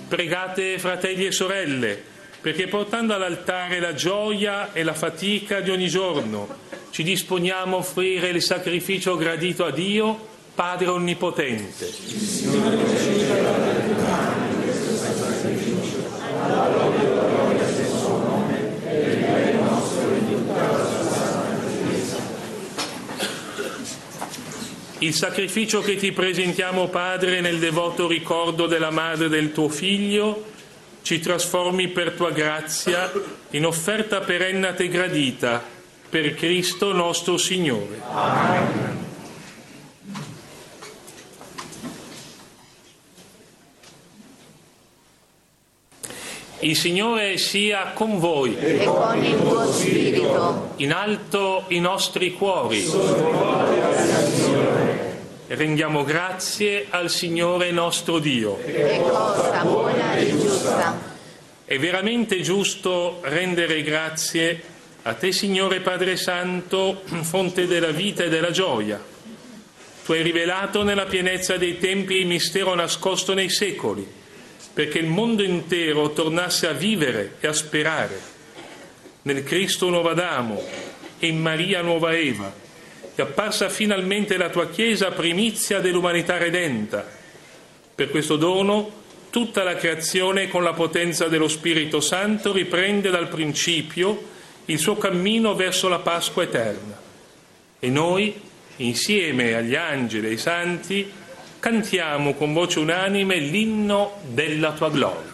Pregate, fratelli e sorelle, perché portando all'altare la gioia e la fatica di ogni giorno, ci disponiamo a offrire il sacrificio gradito a Dio, Padre Onnipotente. Il sacrificio che ti presentiamo, Padre, nel devoto ricordo della madre del tuo Figlio, ci trasformi per tua grazia in offerta perenne a te gradita, per Cristo nostro Signore. Amen. Il Signore sia con voi. E con il tuo spirito. In alto i nostri cuori. Rendiamo grazie al Signore nostro Dio. È cosa buona e giusta. È veramente giusto rendere grazie a te, Signore Padre Santo, fonte della vita e della gioia. Tu hai rivelato nella pienezza dei tempi il mistero nascosto nei secoli, perché il mondo intero tornasse a vivere e a sperare. Nel Cristo nuovo Adamo e in Maria nuova Eva è apparsa finalmente la tua Chiesa primizia dell'umanità redenta. Per questo dono tutta la creazione con la potenza dello Spirito Santo riprende dal principio il suo cammino verso la Pasqua eterna. E noi, insieme agli angeli e ai santi, cantiamo con voce unanime l'inno della tua gloria.